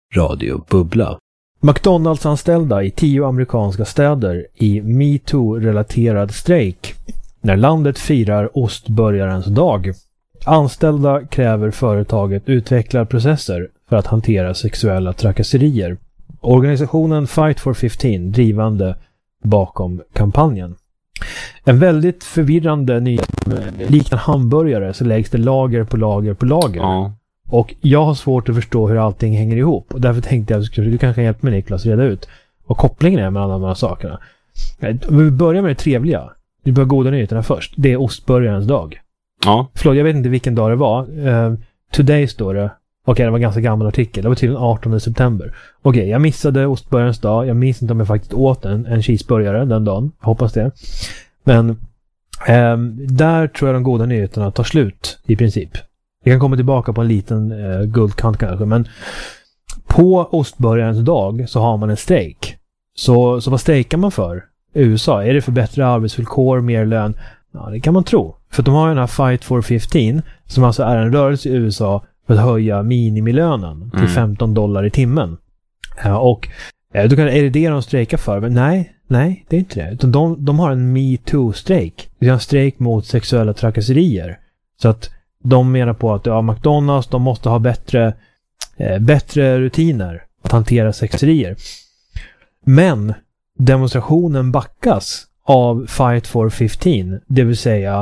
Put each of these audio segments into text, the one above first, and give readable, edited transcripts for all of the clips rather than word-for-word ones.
Radio Bubbla. McDonalds-anställda i 10 amerikanska städer i MeToo-relaterad strejk när landet firar ostburgarens dag. Anställda kräver företaget utvecklar processer för att hantera sexuella trakasserier. Organisationen Fight for 15 drivande bakom kampanjen. En väldigt förvirrande nyhet. Liknande hamburgare så läggs det lager på lager på lager. Ja. Och jag har svårt att förstå hur allting hänger ihop. Och därför tänkte jag att du kanske hjälpa mig, Niklas, reda ut vad kopplingen är mellan de här sakerna. Vi börjar med det trevliga. Vi börjar goda nyheterna först. Det är ostburgarens dag. Ja. Förlåt, jag vet inte vilken dag det var. Today står det. Okej, det var en ganska gammal artikel. Det var till den 18 september. Okej, jag missade ostburgarens dag. Jag minns inte om jag faktiskt åt en cheeseburgare den dagen. Jag hoppas det. Men där tror jag de goda nyheterna tar slut i princip. Vi kan komma tillbaka på en liten guldkant kanske. Men på ostburgarens dag så har man en strejk. Så vad strejkar man för i USA? Är det för bättre arbetsvillkor, mer lön? Ja, det kan man tro. För de har ju den här Fight for 15 som alltså är en rörelse i USA för att höja minimilönen till $15 i timmen. Och då kan, är det de strejkar för? Men nej, det är inte det. Utan de har en MeToo-strejk. Det är en strejk mot sexuella trakasserier. Så att de menar på att McDonalds, de måste ha bättre rutiner att hantera sexerier. Men demonstrationen backas av Fight for 15, det vill säga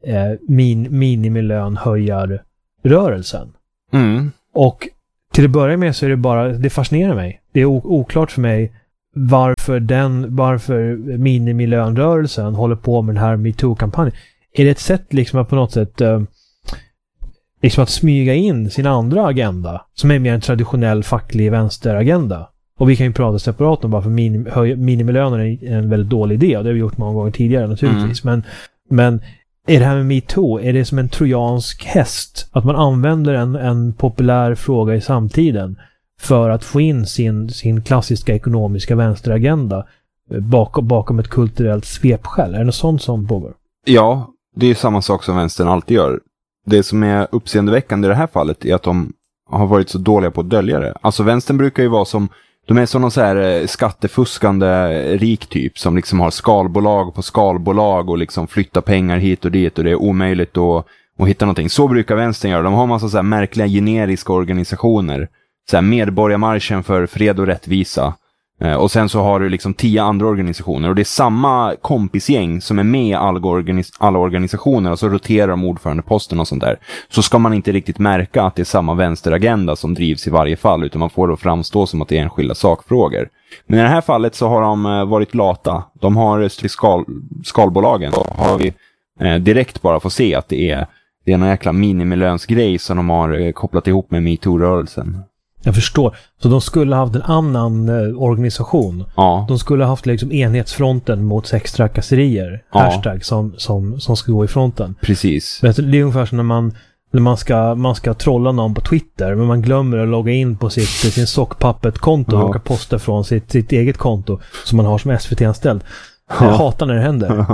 minimilönhöjarrörelsen. Och till att börja med så är det fascinerar mig. Det är oklart för mig varför minimilönrörelsen håller på med den här MeToo-kampanjen. Är det ett sätt liksom att på något sätt liksom att smyga in sin andra agenda som är mer en traditionell facklig vänsteragenda? Och vi kan ju prata separat om varför minimilöner är en väldigt dålig idé, och det har vi gjort många gånger tidigare naturligtvis. Men är det här med MeToo, är det som en trojansk häst? Att man använder en populär fråga i samtiden för att få in sin klassiska ekonomiska vänsteragenda bakom ett kulturellt svepskäl? Är det något sånt som pågår? Ja, det är samma sak som vänstern alltid gör. Det som är uppseendeväckande i det här fallet är att de har varit så dåliga på att dölja det. Alltså vänstern brukar ju vara som, de är som någon så här skattefuskande rik typ som liksom har skalbolag på skalbolag och liksom flyttar pengar hit och dit och det är omöjligt att hitta någonting. Så brukar vänstern göra. De har massa så här märkliga generiska organisationer. Så här Medborgarmarschen för fred och rättvisa. Och sen så har du liksom 10 andra organisationer. Och det är samma kompisgäng som är med i alla organisationer. Och så roterar de ordförandeposten och sånt där. Så ska man inte riktigt märka att det är samma vänsteragenda som drivs i varje fall. Utan man får då framstå som att det är enskilda sakfrågor. Men i det här fallet så har de varit lata. De har skalbolagen. Då har vi direkt bara få se att det är en jäkla minimilönsgrej som de har kopplat ihop med MeToo-rörelsen. Jag förstår. Så de skulle ha haft en annan organisation. Ja. De skulle ha haft liksom enhetsfronten mot sextrakasserier. Ja. Hashtag som ska gå i fronten. Precis. Men det är ungefär som när man ska trolla någon på Twitter, men man glömmer att logga in på sin sockpappet-konto och råkar posta från sitt eget konto som man har som SVT-anställd. Jag hatar när det händer.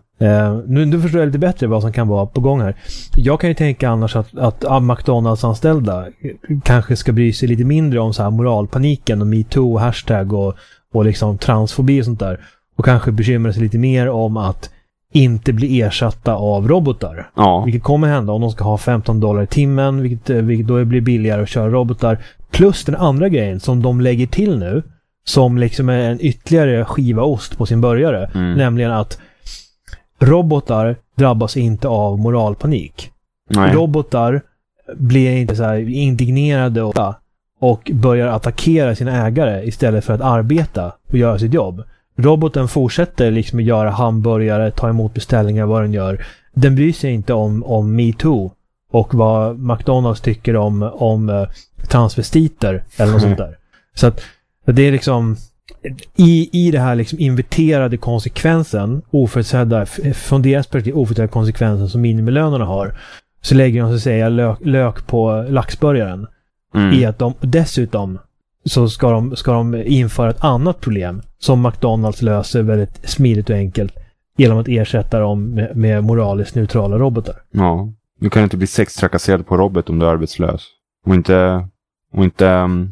Nu förstår jag lite bättre vad som kan vara på gång här. Jag kan ju tänka annars att McDonalds-anställda kanske ska bry sig lite mindre om så här moralpaniken och MeToo, hashtag och liksom transfobi och sånt där. Och kanske bekymra sig lite mer om att inte bli ersatta av robotar. Ja. Vilket kommer hända om de ska ha $15 i timmen, vilket då blir billigare att köra robotar. Plus den andra grejen som de lägger till nu, som liksom är en ytterligare skiva ost på sin burgare. Nämligen att robotar drabbas inte av moralpanik. Nej. Robotar blir inte så här indignerade och börjar attackera sina ägare istället för att arbeta och göra sitt jobb. Roboten fortsätter liksom att göra hamburgare, ta emot beställningar, vad den gör. Den bryr sig inte om MeToo och vad McDonalds tycker om transvestiter eller något sånt där. Så att det är liksom i det här liksom inverterade konsekvensen, oförutsedda från deras perspektiv oförutsedda konsekvensen som minimilönerna har, så lägger de så att säga lök på laxburgaren i att de dessutom så ska de införa ett annat problem som McDonalds löser väldigt smidigt och enkelt genom att ersätta dem med moraliskt neutrala robotar. Ja, du kan inte bli sextrakasserad på robot om du är arbetslös. Och inte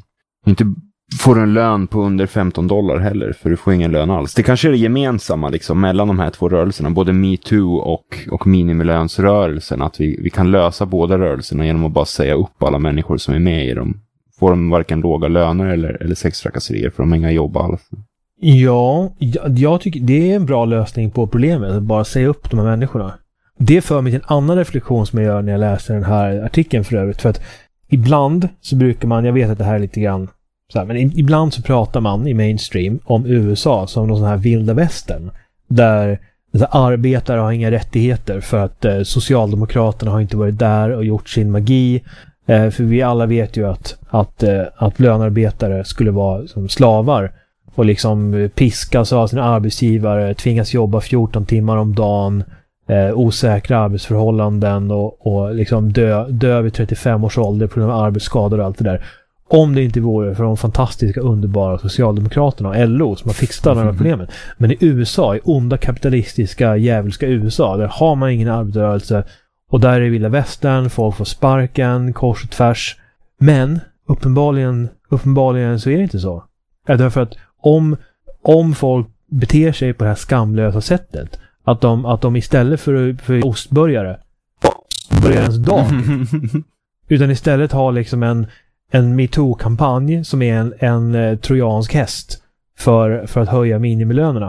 Inte får du en lön på under $15 heller, för du får ingen lön alls. Det kanske är det gemensamma liksom, mellan de här två rörelserna, både MeToo och minimilönsrörelsen, att vi kan lösa båda rörelserna genom att bara säga upp alla människor som är med i dem. Får de varken låga löner eller sextrakasserier, för de har inga jobb alls. Ja, jag tycker det är en bra lösning på problemet, att bara säga upp de här människorna. Det för mig till en annan reflektion som jag gör när jag läser den här artikeln för övrigt. För att ibland så brukar man, jag vet att det här är lite grann så här, men ibland så pratar man i mainstream om USA som någon sån här vilda västern. Där arbetare har inga rättigheter för att Socialdemokraterna har inte varit där och gjort sin magi. För vi alla vet ju att lönarbetare skulle vara som slavar och liksom piskas av sina arbetsgivare, tvingas jobba 14 timmar om dagen, osäkra arbetsförhållanden och liksom dö vid 35 års ålder på grund av arbetsskador och allt det där. Om det inte vore för de fantastiska, underbara Socialdemokraterna och LO som har fixat alla de här problemen. Men i USA, i onda kapitalistiska, djävulska USA, där har man ingen arbetarrörelse och där är vilda västern, folk får sparken, kors och tvärs. Men uppenbarligen så är det inte så. Därför att om folk beter sig på det här skamlösa sättet, att de istället för ostburgare börjar ens dag, utan istället har liksom en MeToo-kampanj som är en trojansk häst för att höja minimilönerna.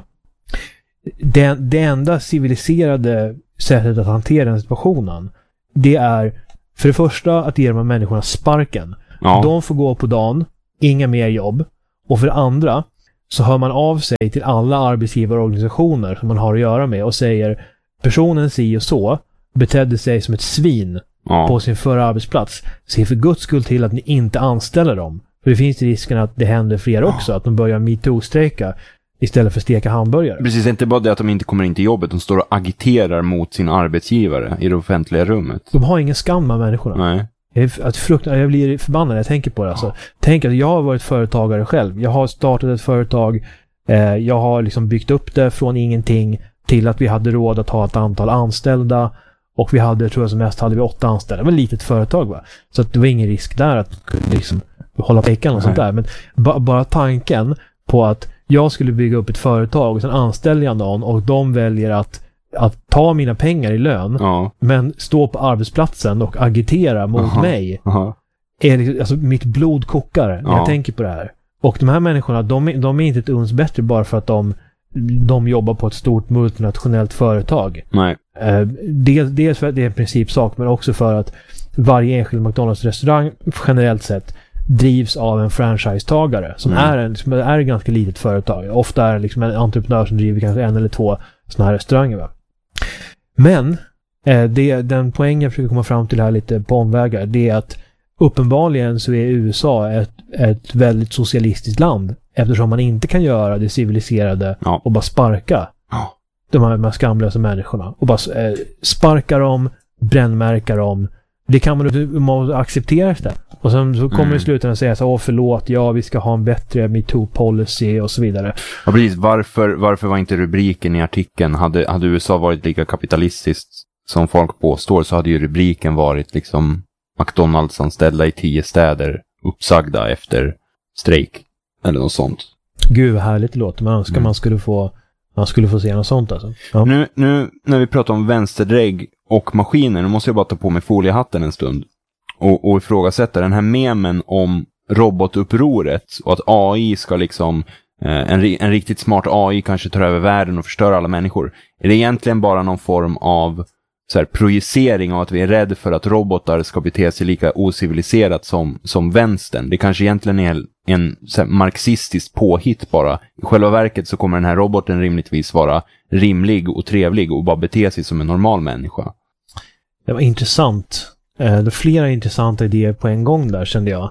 Det enda civiliserade sättet att hantera den situationen, det är för det första att ge de här människorna sparken. Ja. De får gå på dagen, inga mer jobb. Och för det andra så hör man av sig till alla arbetsgivarorganisationer som man har att göra med och säger, personen si och så betedde sig som ett svin på sin förra arbetsplats. Se för Guds skull till att ni inte anställer dem. För det finns risken att det händer för er också, att de börjar MeToo-strejka istället för steka hamburgare. Precis, inte bara det att de inte kommer in till jobbet, de står och agiterar mot sin arbetsgivare i det offentliga rummet. De har ingen skam av människorna. Nej. Jag blir förbannad när jag tänker på det. Alltså. Tänk att jag har varit företagare själv. Jag har startat ett företag. Jag har liksom byggt upp det från ingenting till att vi hade råd att ha ett antal anställda. Och vi hade, tror jag som mest, hade vi 8 anställda. Det var ett litet företag, va? Så att det var ingen risk där att liksom hålla pejkan och sånt där. Men bara tanken på att jag skulle bygga upp ett företag och sen anställer jag någon och de väljer att ta mina pengar i lön, men stå på arbetsplatsen och agitera mot mig. Är alltså, mitt blod kokar när jag tänker på det här. Och de här människorna, de är inte ett uns bättre bara för att de jobbar på ett stort multinationellt företag. Nej. Dels för att det är en principsak, men också för att varje enskild McDonalds-restaurang generellt sett drivs av en franchisetagare som är ett ganska litet företag. Ofta är det liksom en entreprenör som driver kanske 1 eller 2 såna här restauranger, va? Men den poängen jag försöker komma fram till här lite på omvägar, det är att uppenbarligen så är USA ett väldigt socialistiskt land, eftersom man inte kan göra det civiliserade och bara sparka de här skamlösa människorna och bara sparka dem, brännmärka dem. Det kan man acceptera det. Och sen så kommer i slutändan säga så, förlåt, vi ska ha en bättre MeToo-policy och så vidare. Ja, precis. Varför var inte rubriken i artikeln, hade USA varit lika kapitalistiskt som folk påstår, så hade ju rubriken varit liksom McDonalds-anställda i 10 städer uppsagda efter strejk eller något sånt. Gud vad härligt det låter. Man önskar man skulle få se något sånt alltså. Ja. Nu när vi pratar om vänsterdrägg och maskiner, nu måste jag bara ta på mig foliehatten en stund och ifrågasätta den här memen om robotupproret och att AI ska liksom en riktigt smart AI kanske tar över världen och förstör alla människor. Är det egentligen bara någon form av så här projicering av att vi är rädda för att robotar ska bete sig lika ociviliserat som vänstern? Det kanske egentligen är en så här marxistisk påhitt bara. I själva verket så kommer den här roboten rimligtvis vara rimlig och trevlig och bara bete sig som en normal människa. Det var intressant. Det var flera intressanta idéer på en gång där, kände jag.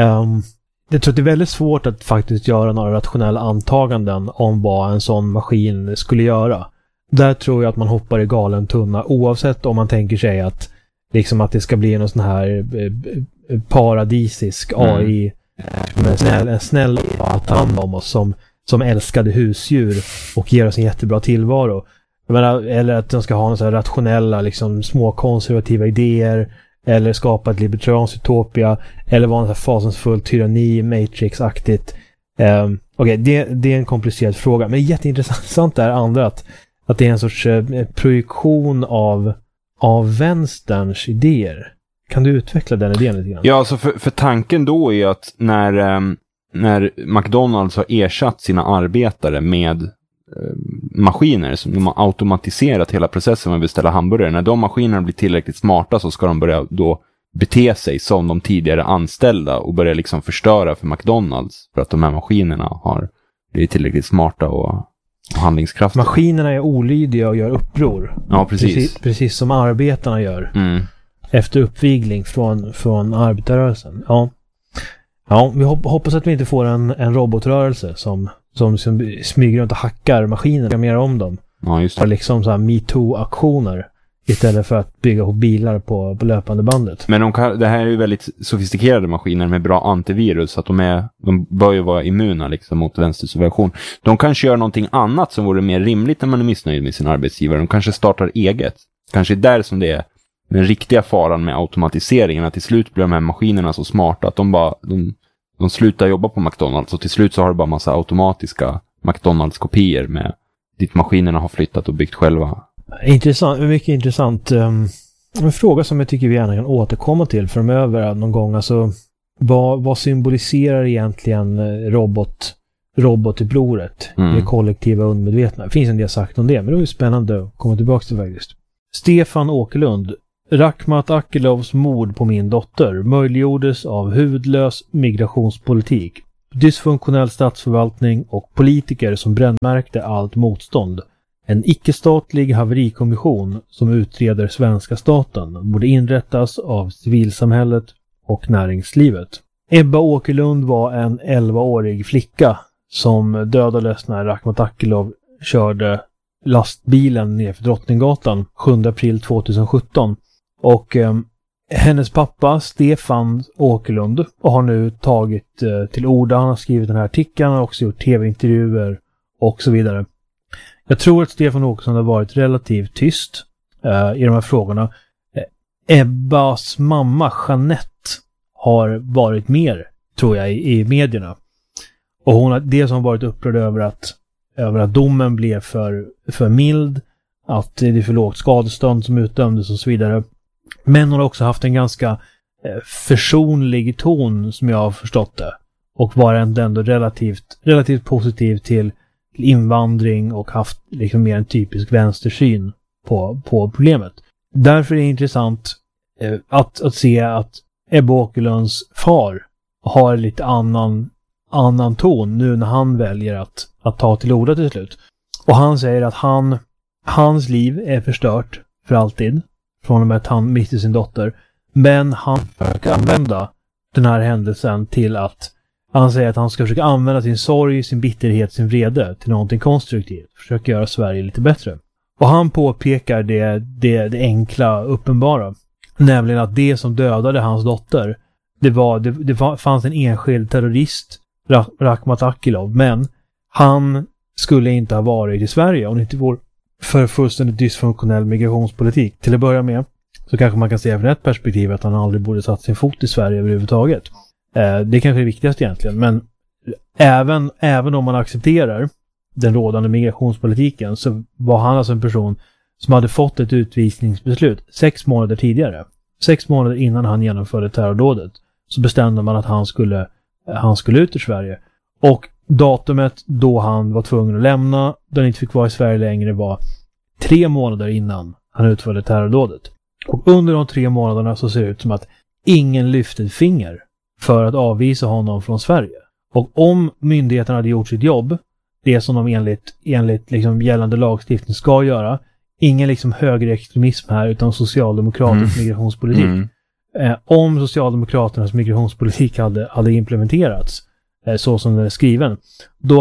Jag tror att det är väldigt svårt att faktiskt göra några rationella antaganden om vad en sån maskin skulle göra. Där tror jag att man hoppar i galen tunna, oavsett om man tänker sig att det ska bli någon sån här paradisisk AI med en snäll att ta hand om oss som älskade husdjur och ger oss en jättebra tillvaro. Jag menar, eller att de ska ha några så här rationella, liksom, små konservativa idéer, eller skapa ett libertarianskt utopia, eller vara en sån här fasansfull tyranni, Matrix-aktigt. Okej, det är en komplicerad fråga, men jätteintressant är andra att det är en sorts projektion av vänsterns idéer. Kan du utveckla den idén lite grann? Ja, alltså för tanken då är att när McDonalds har ersatt sina arbetare med maskiner som de har automatiserat hela processen med att beställa hamburgare. När de maskinerna blir tillräckligt smarta så ska de börja då bete sig som de tidigare anställda och börja liksom förstöra för McDonalds för att de här maskinerna har blivit tillräckligt smarta och handlingskraftiga. Maskinerna är olydiga och gör uppror. Ja, precis. Precis som arbetarna gör. Efter uppvigling från arbetarrörelsen. Ja, vi hoppas att vi inte får en robotrörelse som smyger runt och hackar maskiner och mer om dem. Ja, just det. Och liksom så här MeToo-aktioner istället för att bygga ihop bilar på löpande bandet. Men det här är ju väldigt sofistikerade maskiner med bra antivirus, så att de bör ju vara immuna liksom mot vänstersubversion. De kanske gör någonting annat som vore mer rimligt när man är missnöjd med sin arbetsgivare. De kanske startar eget. Kanske är där som det är den riktiga faran med automatiseringen, att till slut blir de här maskinerna så smarta att de slutar jobba på McDonalds, och till slut så har du bara massa automatiska McDonalds-kopior med dit maskinerna har flyttat och byggt själva. Intressant, mycket intressant. En fråga som jag tycker vi gärna kan återkomma till framöver någon gång. Alltså, vad symboliserar egentligen robotupproret? Det kollektiva undermedvetna. Det finns en del sagt om det, men det är ju spännande att komma tillbaka till faktiskt. Stefan Åkerlund. Rakhmat Akilovs mord på min dotter möjliggjordes av huvudlös migrationspolitik, dysfunktionell statsförvaltning och politiker som brännmärkte allt motstånd. En icke-statlig haverikommission som utreder svenska staten borde inrättas av civilsamhället och näringslivet. Ebba Åkerlund var en 11-årig flicka som dödades när Rakhmat Akilov körde lastbilen ner för Drottninggatan 7 april 2017. Och hennes pappa Stefan Åkerlund har nu tagit till orda. Han har skrivit den här artikeln, han har också gjort tv-intervjuer och så vidare. Jag tror att Stefan Åkerlund har varit relativt tyst i de här frågorna. Ebbas mamma Jeanette har varit mer, tror jag, i medierna. Och hon har det som varit upprörd över att domen blev för mild, att det är för lågt skadestånd som utdömdes och så vidare. Men hon har också haft en ganska försonlig ton som jag har förstått det. Och var ändå relativt positiv till invandring och haft liksom mer en typisk vänstersyn på problemet. Därför är det intressant att se att Ebba Åkerlunds far har lite annan ton nu när han väljer att ta till orda till slut. Och han säger att hans liv är förstört för alltid från och med att han miste sin dotter. Men han försöker använda den här händelsen till att han säger att han ska försöka använda sin sorg, sin bitterhet, sin vrede till någonting konstruktivt. Försöka göra Sverige lite bättre. Och han påpekar det enkla, uppenbara. Nämligen att det som dödade hans dotter, det fanns en enskild terrorist, Rakhmat Akilov, men han skulle inte ha varit i Sverige om det inte vore för fullständigt dysfunktionell migrationspolitik. Till att börja med så kanske man kan säga från ett perspektiv att han aldrig borde satt sin fot i Sverige överhuvudtaget. Det kanske är viktigast egentligen, men även om man accepterar den rådande migrationspolitiken så var han alltså en person som hade fått ett utvisningsbeslut 6 månader tidigare. 6 månader innan han genomförde terrordådet så bestämde man att han skulle ut ur Sverige. Och datumet då han var tvungen att lämna, då han inte fick vara i Sverige längre, var 3 månader innan han utförde terrordådet. Och under de 3 månaderna så ser det ut som att ingen lyfte ett finger för att avvisa honom från Sverige. Och om myndigheterna hade gjort sitt jobb, det som de enligt liksom gällande lagstiftning ska göra, ingen liksom högerextremism här utan socialdemokratisk migrationspolitik. Om socialdemokraternas migrationspolitik hade implementerats så som den är skriven, då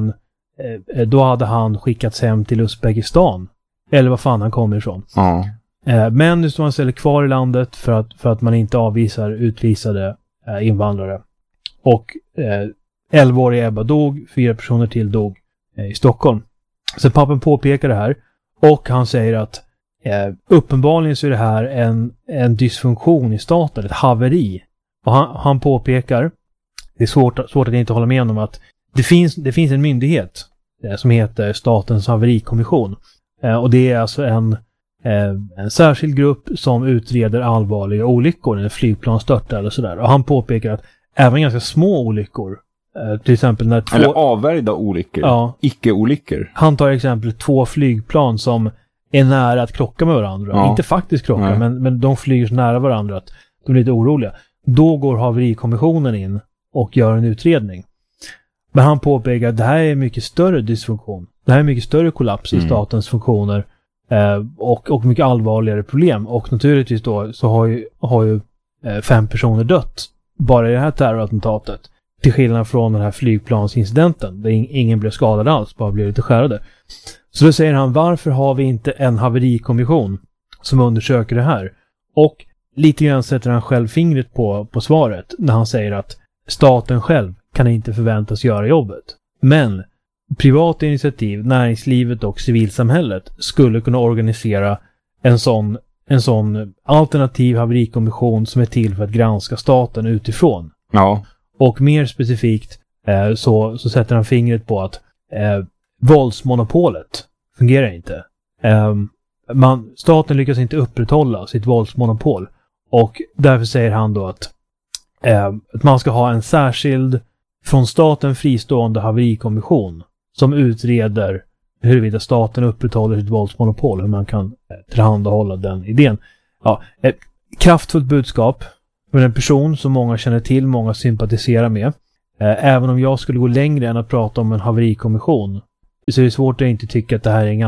hade han skickats hem till Uzbekistan eller vad fan han kommer ifrån. Men nu står han istället kvar i landet för att man inte avvisar utvisade invandrare. Och 11-åriga Ebba dog, 4 personer till dog i Stockholm. Så pappan påpekar det här och han säger att uppenbarligen så är det här en dysfunktion i staten, ett haveri. Och han påpekar, det är svårt att inte hålla med om att det finns en myndighet som heter Statens haverikommission. Och det är alltså en särskild grupp som utreder allvarliga olyckor när flygplan störtar eller sådär. Och han påpekar att även ganska små olyckor, till exempel när eller avvärjda olyckor, icke-olyckor. Han tar exempel 2 flygplan som är nära att krocka med varandra. Ja. Inte faktiskt krocka, men de flyger så nära varandra att de är lite oroliga. Då går haverikommissionen in och gör en utredning. Men han påpekar att det här är mycket större dysfunktion. Det här är mycket större kollaps i statens funktioner och mycket allvarligare problem. Och naturligtvis då så har ju 5 personer dött bara i det här terrorattentatet. Till skillnad från den här flygplansincidenten där ingen blev skadad alls, bara blev lite skärade. Så då säger han, varför har vi inte en haverikommission som undersöker det här? Och lite grann sätter han själv fingret på svaret när han säger att staten själv kan inte förväntas göra jobbet. Men privata initiativ, näringslivet och civilsamhället skulle kunna organisera en sån alternativ haverikommission som är till för att granska staten utifrån. Ja. Och mer specifikt så sätter han fingret på att våldsmonopolet fungerar inte. Staten lyckas inte upprätthålla sitt våldsmonopol. Och därför säger han då att man ska ha en särskild från staten fristående haverikommission som utreder huruvida staten upprätthåller sitt våldsmonopol, hur man kan tillhandahålla den idén. Ja, ett kraftfullt budskap för en person som många känner till, många sympatiserar med. Även om jag skulle gå längre än att prata om en haverikommission, så är det svårt att inte tycka att det här är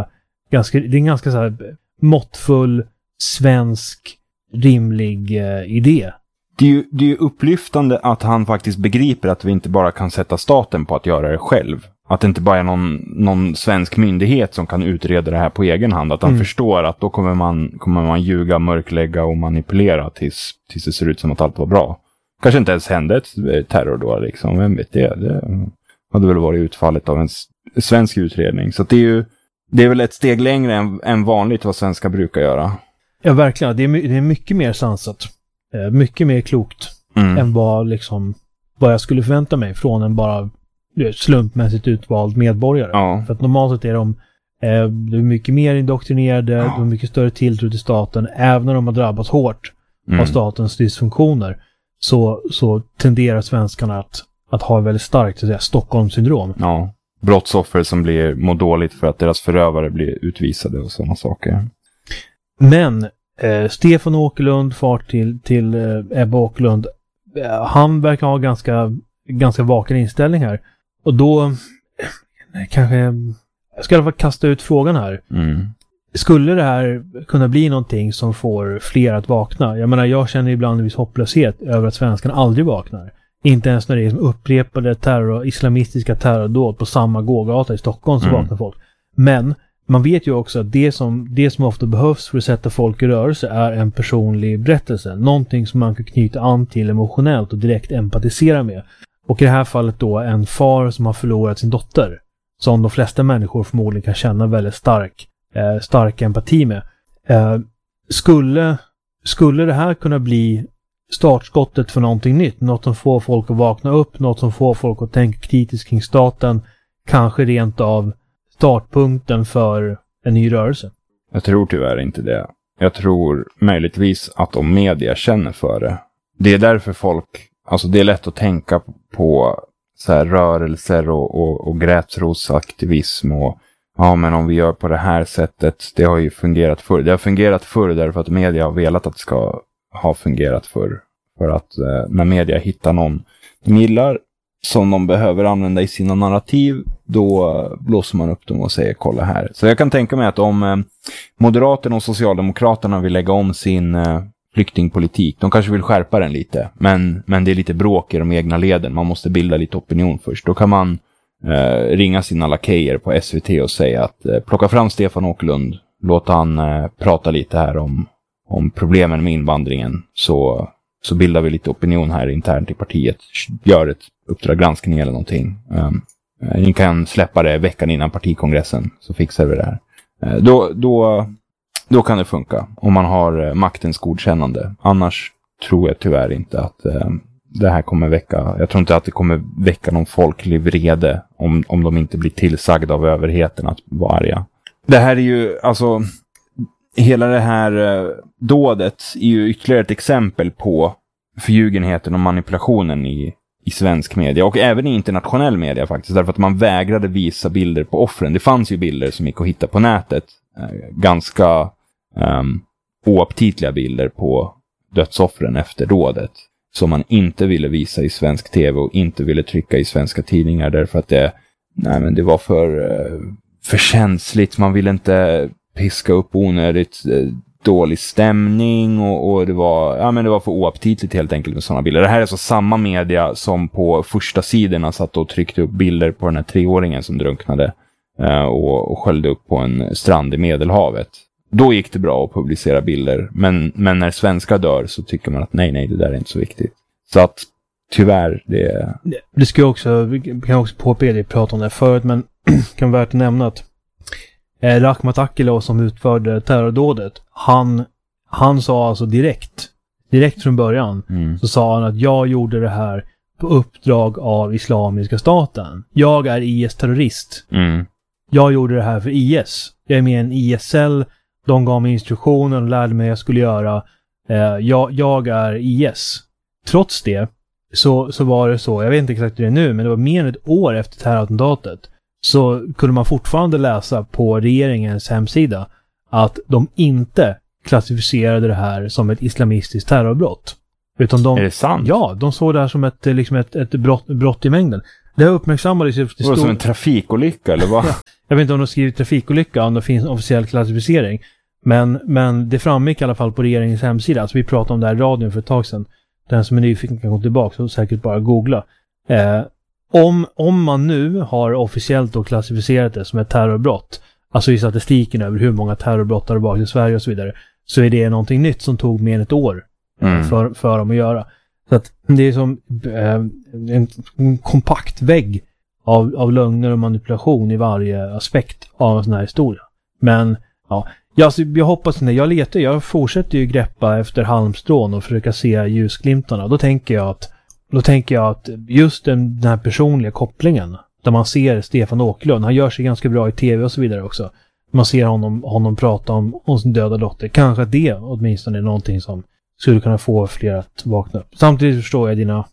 en ganska så här måttfull, svensk, rimlig idé. Det är ju upplyftande att han faktiskt begriper att vi inte bara kan sätta staten på att göra det själv. Att det inte bara är någon svensk myndighet som kan utreda det här på egen hand. Att han förstår att då kommer man ljuga, mörklägga och manipulera tills det ser ut som att allt var bra. Kanske inte ens hände ett terror då liksom. Vem vet det? Det hade väl varit utfallet av en svensk utredning. Så att det är väl ett steg längre än vanligt vad svenskar brukar göra. Ja, verkligen. Det är mycket mer sansat. Mycket mer klokt än vad jag skulle förvänta mig från en bara slumpmässigt utvald medborgare. Ja. För att normalt sett är de mycket mer indoktrinerade, de har mycket större tilltro till staten. Även när de har drabbats hårt av statens dysfunktioner så tenderar svenskarna att ha väldigt starkt så att säga, Stockholmssyndrom. Ja. Brottsoffer som mår dåligt för att deras förövare blir utvisade och sådana saker. Men Stefan Åkerlund, far till Ebba Åkerlund, han verkar ha ganska vaken inställning här. Och då kanske jag ska i alla fall kasta ut frågan här. Skulle det här kunna bli någonting som får fler att vakna? Jag menar, jag känner ibland en viss hopplöshet över att svenskarna aldrig vaknar. Inte ens när det är upprepade islamistiska terrordåd på samma gågata i Stockholm så vaknar folk. Men man vet ju också att det som ofta behövs för att sätta folk i rörelse är en personlig berättelse. Någonting som man kan knyta an till emotionellt och direkt empatisera med. Och i det här fallet då en far som har förlorat sin dotter. Som de flesta människor förmodligen kan känna väldigt stark empati med. Skulle det här kunna bli startskottet för någonting nytt? Något som får folk att vakna upp, något som får folk att tänka kritiskt kring staten. Kanske rent av startpunkten för en ny rörelse. Jag tror tyvärr inte det. Jag tror möjligtvis att om media känner för det. Det är därför folk, alltså det är lätt att tänka på så här rörelser och gräsrotsaktivism och ja, men om vi gör på det här sättet, det har ju fungerat förr. Det har fungerat förr därför att media har velat att det ska ha fungerat förr. För att när media hittar någon de gillar som de behöver använda i sina narrativ, då blåser man upp dem och säger kolla här. Så jag kan tänka mig att om Moderaterna och Socialdemokraterna vill lägga om sin flyktingpolitik, de kanske vill skärpa den lite, men det är lite bråk i de egna leden. Man måste bilda lite opinion först. Då kan man ringa sina lakejer på SVT och säga att plocka fram Stefan Åkerlund, låt han prata lite här om problemen med invandringen, så bildar vi lite opinion här internt i partiet. Gör ett uppdrag granskning eller någonting. Ni kan släppa det veckan innan partikongressen, så fixar vi det här. Då Då kan det funka om man har maktens godkännande. Annars tror jag tyvärr inte att det här kommer väcka. Jag tror inte att det kommer väcka någon folklig vrede om de inte blir tillsagda av överheten att vara arga. Det här är ju, alltså, hela det här dådet är ju ytterligare ett exempel på förljugenheten och manipulationen i svensk media och även i internationell media faktiskt, därför att man vägrade visa bilder på offren. Det fanns ju bilder som gick att hitta på nätet, ganska oaptitliga bilder på dödsoffren efter dådet som man inte ville visa i svensk tv och inte ville trycka i svenska tidningar därför att det var för känsligt. Man ville inte piska upp onödigt dålig stämning och det var för oaptitligt helt enkelt med sådana bilder. Det här är alltså samma media som på första sidorna satt och tryckte upp bilder på den här 3-åringen som drunknade och sköljde upp på en strand i Medelhavet. Då gick det bra att publicera bilder, men när svenskar dör så tycker man att nej, det där är inte så viktigt. Så att tyvärr det ska också, vi kan också påpeka det, prata om det förut, men kan vara värt att nämna att Rakhmat Akilov som utförde terrordådet, han sa alltså direkt från början så sa han att jag gjorde det här på uppdrag av Islamiska staten. Jag är IS-terrorist. Jag gjorde det här för IS. Jag är med i en IS-cell. De gav mig instruktioner och lärde mig vad jag skulle göra. Jag är IS. Trots det så var det så, jag vet inte exakt hur det är nu, men det var mer än ett år efter terrorattentatet så kunde man fortfarande läsa på regeringens hemsida att de inte klassificerade det här som ett islamistiskt terrorbrott. Utan är det sant? Ja, de såg det här som ett brott i mängden. Det uppmärksammades ju... Det var som en trafikolycka, eller vad? Ja, jag vet inte om de skrivit trafikolycka, om det finns en officiell klassificering. Men det framgick i alla fall på regeringens hemsida. Alltså vi pratade om det här i radion för ett tag sedan. Den som är nyfiken kan gå tillbaka och säkert bara googla. Om man nu har officiellt då klassificerat det som ett terrorbrott, alltså i statistiken över hur många terrorbrott har det varit i Sverige och så vidare, så är det någonting nytt som tog mer än ett år för dem att göra. Så att det är som en kompakt vägg av lögner och manipulation i varje aspekt av en sån här historia. Men ja, jag hoppas inte, jag fortsätter ju greppa efter halmstrån och försöka se ljusglimtarna. Då tänker jag att just den här personliga kopplingen där man ser Stefan Åkerlund, han gör sig ganska bra i tv och så vidare också. Man ser honom prata om sin döda dotter. Kanske att det åtminstone är någonting som skulle kunna få fler att vakna upp. Samtidigt förstår jag dina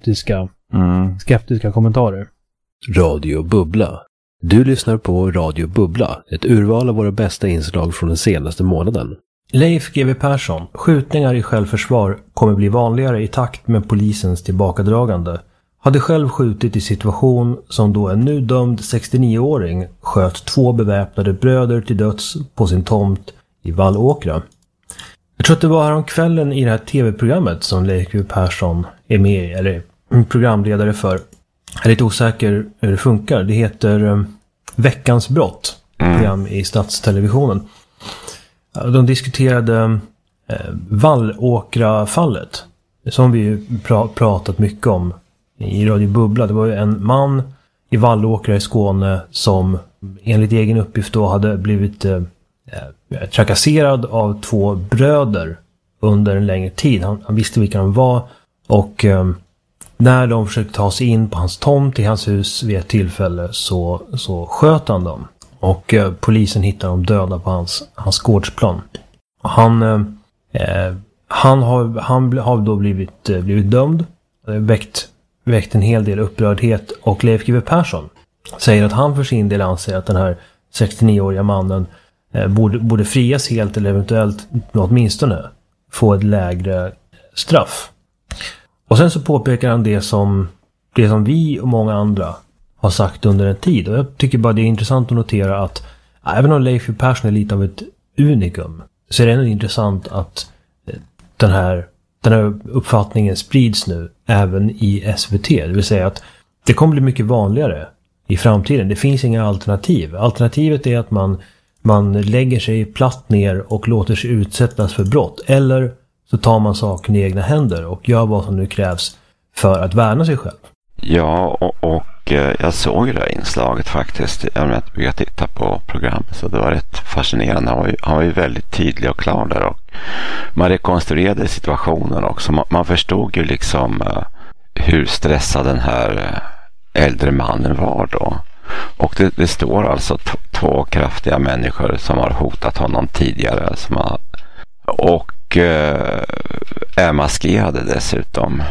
skeptiska kommentarer. Radio Bubbla. Du lyssnar på Radio Bubbla, ett urval av våra bästa inslag från den senaste månaden. Leif GW Persson, skjutningar i självförsvar kommer bli vanligare i takt med polisens tillbakadragande. Hade själv skjutit i situation som då en nu dömd 69-åring sköt 2 beväpnade bröder till döds på sin tomt i Vallåkra. Jag tror att det var häromkvällen i det här tv-programmet som Leif GW Persson är med i, eller programledare för. Jag är lite osäker hur det funkar. Det heter Veckans brott, program i Statstelevisionen. De diskuterade Vallåkra-fallet, som vi ju pratat mycket om i Radio Bubbla. Det var ju en man i Vallåkra i Skåne som enligt egen uppgift då hade blivit trakasserad av 2 bröder under en längre tid. Han visste vilka de var och när de försökte ta sig in på hans tomt i hans hus vid ett tillfälle så sköt han dem. Och polisen hittade dem döda på hans gårdsplan. Han har då blivit dömd. Väckt en hel del upprördhet. Och Leif GW Persson säger att han för sin del anser att den här 69-åriga mannen borde frias helt eller eventuellt åtminstone få ett lägre straff. Och sen så påpekar han det som vi och många andra har sagt under en tid. Och jag tycker bara det är intressant att notera att även om Leif Persson är lite av ett unikum så är det ändå intressant att den här uppfattningen sprids nu även i SVT. Det vill säga att det kommer bli mycket vanligare i framtiden. Det finns inga alternativ. Alternativet är att man lägger sig platt ner och låter sig utsättas för brott. Eller så tar man saken i egna händer och gör vad som nu krävs för att värna sig själv. Ja, och jag såg ju det här inslaget faktiskt. Jag brukar titta på programmet, så det var rätt fascinerande. Han var ju väldigt tydlig och klar där, och man rekonstruerade situationen också. Man förstod ju liksom hur stressad den här äldre mannen var då. Och det står alltså två kraftiga människor som har hotat honom tidigare, och är maskerade dessutom.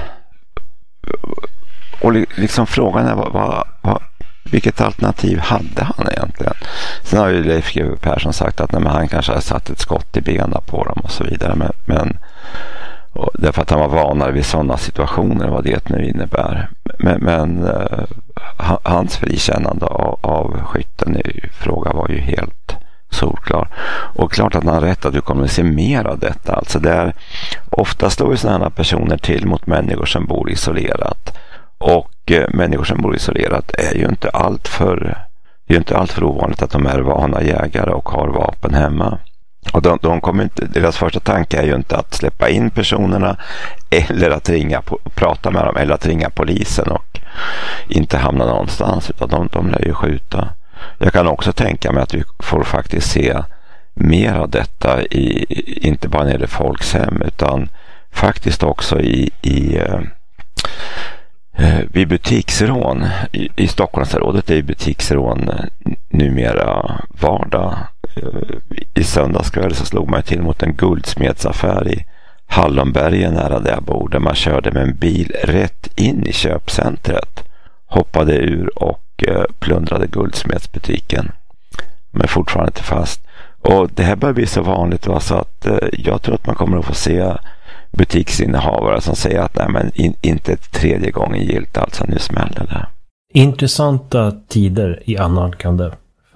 Och liksom frågan är vilket alternativ hade han egentligen? Sen har ju Leif GW Persson sagt att han kanske har satt ett skott i benen på dem och så vidare. Men därför att han var vanare vid sådana situationer, vad det nu innebär. Men hans frikännande av skytten i fråga var ju helt solklar. Och klart att han har rätt att du kommer att se mer av detta. Alltså ofta står ju sådana personer till mot människor som bor isolerat. Och människor som bor isolerat är ju inte alltför ovanligt att de är vana jägare och har vapen hemma. Och de kommer inte, deras första tanke är ju inte att släppa in personerna eller att prata med dem eller att ringa polisen och inte hamna någonstans, utan de lär ju skjuta. Jag kan också tänka mig att vi får faktiskt se mer av detta inte bara när det är folkshem, utan faktiskt också vid butiksrån. I Stockholmsområdet är ju butiksrån numera vardag. I söndagskväll så slog man till mot en guldsmedsaffär i Hallonbergen nära där jag bor, där man körde med en bil rätt in i köpcentret, hoppade ur och plundrade guldsmedsbutiken, men fortfarande inte fast. Och det här börjar bli så vanligt, så att jag tror att man kommer att få se butiksinnehavare som säger att nej, men inte ett tredje gången gilt, alltså nu smäller det. Intressanta tider i annalkande.